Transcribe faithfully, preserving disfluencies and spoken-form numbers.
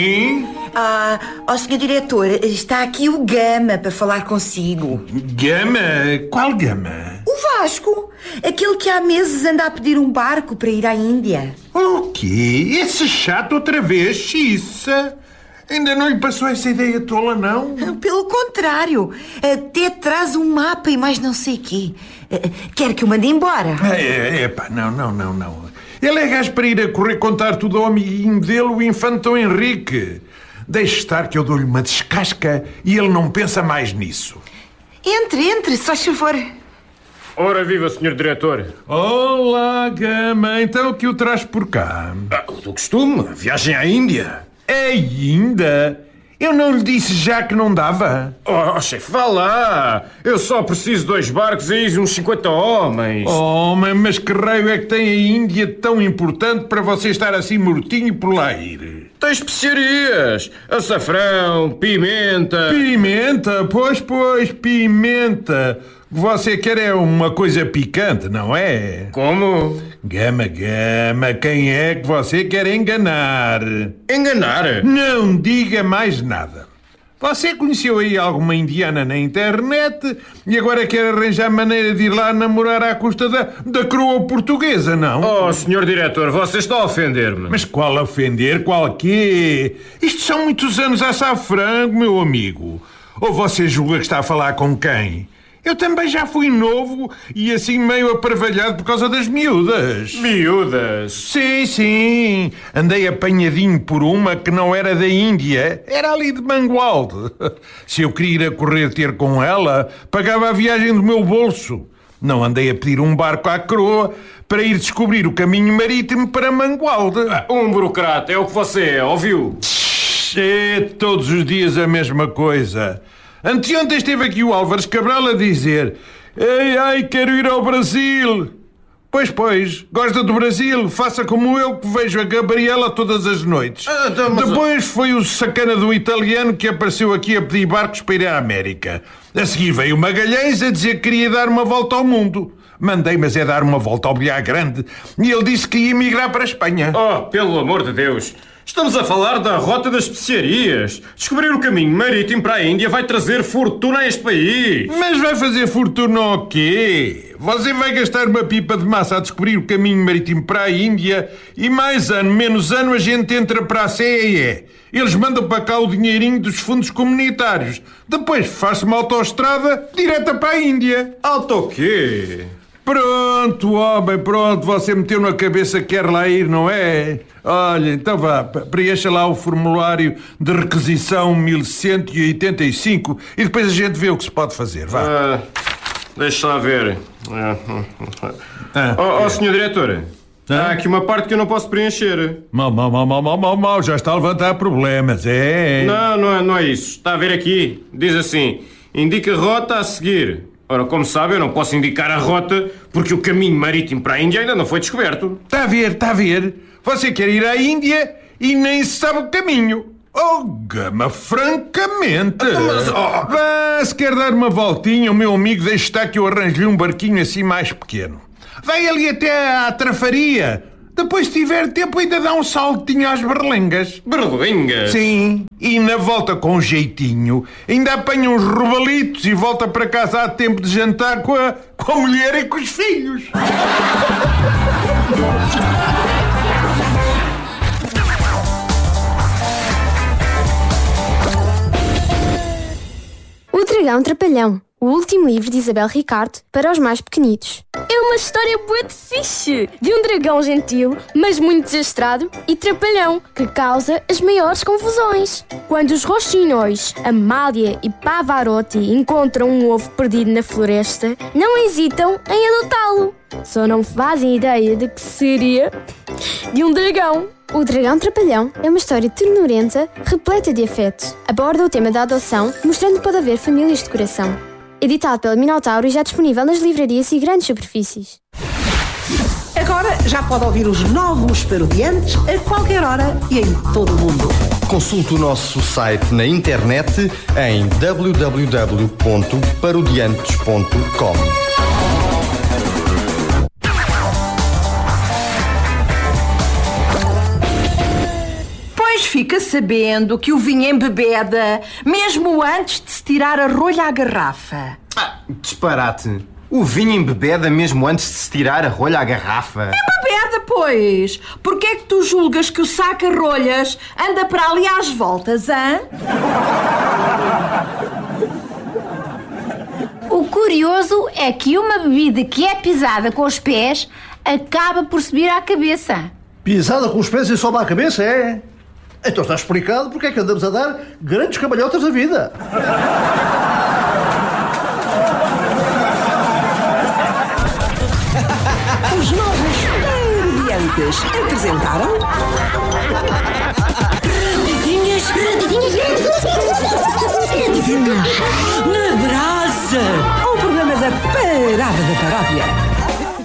Ah, ó senhor diretor, está aqui o Gama para falar consigo. Gama? Qual Gama? O Vasco, aquele que há meses anda a pedir um barco para ir à Índia. O quê? Esse chato outra vez, xiça? Ainda não lhe passou essa ideia tola, não? Pelo contrário, até traz um mapa e mais não sei quê. Quer que o mande embora? É, é pá, não, não, não, não. Ele é gajo para ir a correr contar tudo ao amiguinho dele, o infante Dom Henrique. Deixe estar que eu dou-lhe uma descasca e ele não pensa mais nisso. Entre, entre, só favor. Ora viva, senhor diretor. Olá, Gama. Então o que o traz por cá? Ah, do costume, a viagem à Índia. Ainda? Eu não lhe disse já que não dava? Oh, chefe, vá lá. Eu só preciso de dois barcos e uns cinquenta homens. Oh, mas que raio é que tem a Índia tão importante para você estar assim mortinho por lá ir? Tem especiarias. Açafrão, pimenta... Pimenta? Pois, pois, pimenta. O que você quer é uma coisa picante, não é? Como? Gama, Gama, quem é que você quer enganar? Enganar? Não diga mais nada. Você conheceu aí alguma indiana na internet e agora quer arranjar maneira de ir lá namorar à custa da, da coroa portuguesa, não? Oh, senhor diretor, você está a ofender-me. Mas qual ofender? Qual quê? Isto são muitos anos a assar frango, meu amigo. Ou você julga que está a falar com quem? Eu também já fui novo e assim meio aparvalhado por causa das miúdas. Miúdas? Sim, sim. Andei apanhadinho por uma que não era da Índia. Era ali de Mangualde. Se eu queria ir a correr ter com ela, pagava a viagem do meu bolso. Não andei a pedir um barco à coroa para ir descobrir o caminho marítimo para Mangualde. Um burocrata, é o que você é, ouviu? É todos os dias a mesma coisa. Anteontem esteve aqui o Álvares Cabral a dizer: Ei, ai, quero ir ao Brasil. Pois, pois, gosta do Brasil? Faça como eu, que vejo a Gabriela todas as noites. Ah, então, mas... Depois foi o sacana do italiano que apareceu aqui a pedir barcos para ir à América. A seguir veio o Magalhães a dizer que queria dar uma volta ao mundo. Mandei, mas é dar uma volta ao bilhar grande. E ele disse que ia migrar para a Espanha. Oh, pelo amor de Deus! Estamos a falar da rota das especiarias. Descobrir o caminho marítimo para a Índia vai trazer fortuna a este país. Mas vai fazer fortuna o quê? Você vai gastar uma pipa de massa a descobrir o caminho marítimo para a Índia e mais ano, menos ano, a gente entra para a C E E. Eles mandam para cá o dinheirinho dos fundos comunitários. Depois faz-se uma autoestrada direta para a Índia. Auto o quê? Pronto, homem, pronto. Você meteu na cabeça que quer lá ir, não é? Olha, então vá, preencha lá o formulário de requisição mil cento e oitenta e cinco e depois a gente vê o que se pode fazer, vá. Ah, deixa lá ver. Ah, oh, oh, senhor diretor, ah? Há aqui uma parte que eu não posso preencher. Mal, mal, mal, mal, mal, mal, mal, já está a levantar problemas, é? Não, não é, não é isso. Está a ver aqui, diz assim, indica rota a seguir. Ora, como sabe, eu não posso indicar a rota porque o caminho marítimo para a Índia ainda não foi descoberto. Está a ver, está a ver. Você quer ir à Índia e nem se sabe o caminho. Oh, Gama, francamente. Mas, oh. Vá, se quer dar uma voltinha, o meu amigo, deixe estar que eu arranjo-lhe um barquinho assim mais pequeno. Vai ali até à Trafaria. Depois, se tiver tempo, ainda dá um saltinho às berlengas. Berlengas? Sim. E na volta com jeitinho, ainda apanha uns robalitos e volta para casa a tempo de jantar com a, com a mulher e com os filhos. O Dragão Trapalhão, o último livro de Isabel Ricardo para os mais pequenitos. É uma história bué de fixe, de um dragão gentil, mas muito desastrado e trapalhão, que causa as maiores confusões. Quando os roxinóis, Amália e Pavarotti encontram um ovo perdido na floresta, não hesitam em adotá-lo. Só não fazem ideia de que seria de um dragão. O Dragão Trapalhão é uma história ternurenta, repleta de afeto. Aborda o tema da adoção, mostrando que pode haver famílias de coração. Editado pela Minotauro e já disponível nas livrarias e grandes superfícies. Agora já pode ouvir os novos Parodiantes a qualquer hora e em todo o mundo. Consulte o nosso site na internet em w w w ponto parodiantes ponto com. Pois fica. fica sabendo que o vinho embebeda mesmo antes de se tirar a rolha à garrafa. Ah, disparate. O vinho embebeda mesmo antes de se tirar a rolha à garrafa. Embebeda, pois. Porquê é que tu julgas que o saca-rolhas anda para ali às voltas, hã? O curioso é que uma bebida que é pisada com os pés acaba por subir à cabeça. Pisada com os pés e sobe à cabeça, é? Então está explicado porque é que andamos a dar grandes cambalhotas da vida. Os novos Parodiantes apresentaram... Radinhas, radinhas, radinhas, na brasa. Um programa da Parada da Paródia.